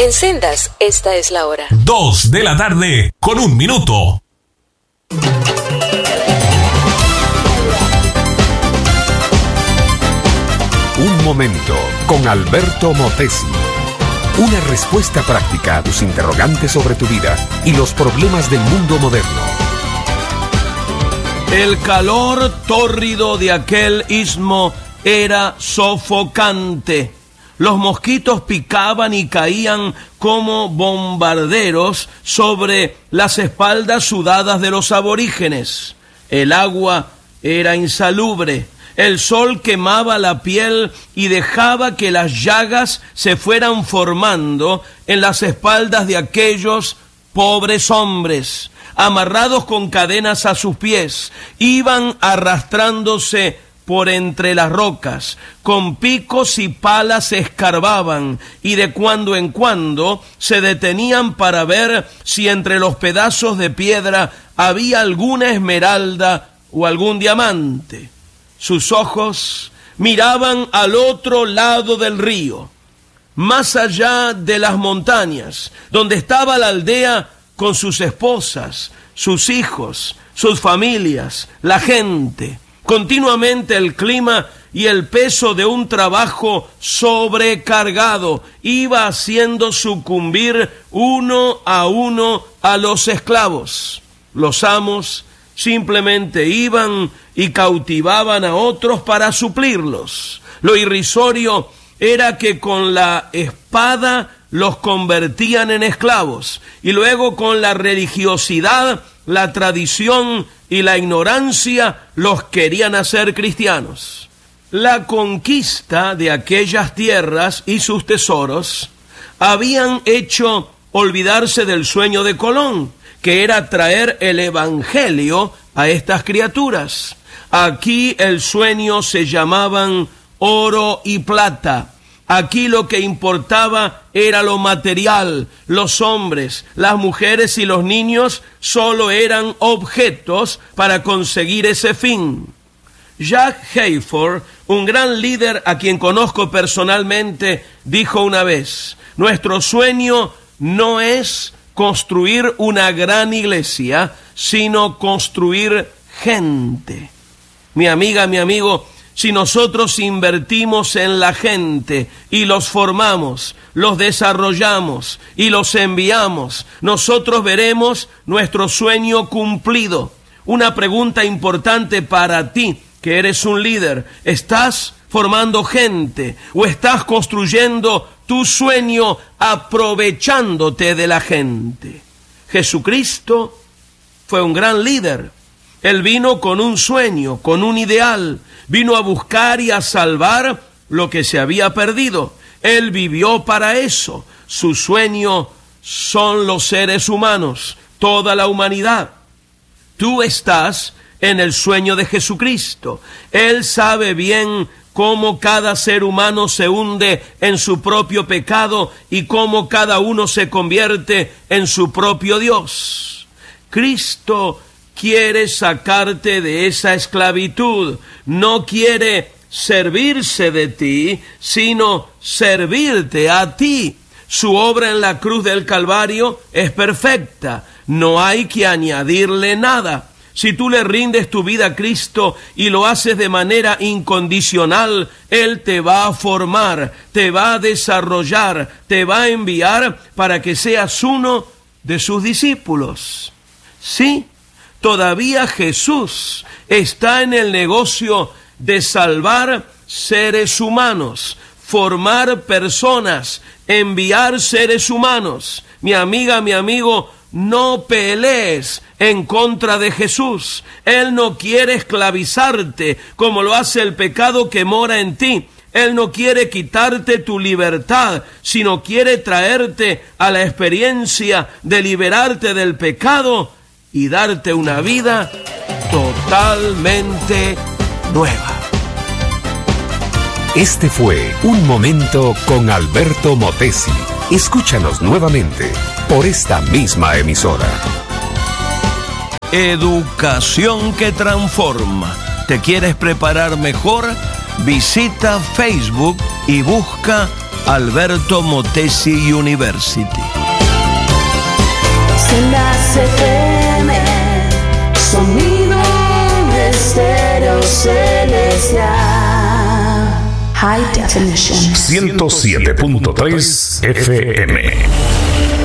En Sendas, esta es la hora. 2 de la tarde, con 1 minuto. Un momento con Alberto Motesi. Una respuesta práctica a tus interrogantes sobre tu vida y los problemas del mundo moderno. El calor tórrido de aquel istmo era sofocante. Los mosquitos picaban y caían como bombarderos sobre las espaldas sudadas de los aborígenes. El agua era insalubre. El sol quemaba la piel y dejaba que las llagas se fueran formando en las espaldas de aquellos pobres hombres. Amarrados con cadenas a sus pies, iban arrastrándose por entre las rocas, con picos y palas escarbaban, y de cuando en cuando se detenían para ver si entre los pedazos de piedra había alguna esmeralda o algún diamante. Sus ojos miraban al otro lado del río, más allá de las montañas, donde estaba la aldea con sus esposas, sus hijos, sus familias, la gente. Continuamente el clima y el peso de un trabajo sobrecargado iba haciendo sucumbir uno a los esclavos. Los amos simplemente iban y cautivaban a otros para suplirlos. Lo irrisorio era que con la espada los convertían en esclavos y luego con la religiosidad, la tradición y la ignorancia los querían hacer cristianos. La conquista de aquellas tierras y sus tesoros habían hecho olvidarse del sueño de Colón, que era traer el evangelio a estas criaturas. Aquí el sueño se llamaban oro y plata. Aquí lo que importaba era lo material. Los hombres, las mujeres y los niños solo eran objetos para conseguir ese fin. Jack Hayford, un gran líder a quien conozco personalmente, dijo una vez: nuestro sueño no es construir una gran iglesia, sino construir gente. Mi amiga, mi amigo, si nosotros invertimos en la gente y los formamos, los desarrollamos y los enviamos, nosotros veremos nuestro sueño cumplido. Una pregunta importante para ti, que eres un líder: ¿estás formando gente o estás construyendo tu sueño aprovechándote de la gente? Jesucristo fue un gran líder. Él vino con un sueño, con un ideal. Vino a buscar y a salvar lo que se había perdido. Él vivió para eso. Su sueño son los seres humanos, toda la humanidad. Tú estás en el sueño de Jesucristo. Él sabe bien cómo cada ser humano se hunde en su propio pecado y cómo cada uno se convierte en su propio Dios. Cristo quiere sacarte de esa esclavitud. No quiere servirse de ti, sino servirte a ti. Su obra en la cruz del Calvario es perfecta. No hay que añadirle nada. Si tú le rindes tu vida a Cristo y lo haces de manera incondicional, Él te va a formar, te va a desarrollar, te va a enviar para que seas uno de sus discípulos. Sí, todavía Jesús está en el negocio de salvar seres humanos, formar personas, enviar seres humanos. Mi amiga, mi amigo, no pelees en contra de Jesús. Él no quiere esclavizarte como lo hace el pecado que mora en ti. Él no quiere quitarte tu libertad, sino quiere traerte a la experiencia de liberarte del pecado y darte una vida totalmente nueva. Este fue Un Momento con Alberto Motesi. Escúchanos nuevamente por esta misma emisora. Educación que transforma. ¿Te quieres preparar mejor? Visita Facebook y busca Alberto Motesi University. Sendas FM, sonido estéreo celestial, high definition. 107.3 FM.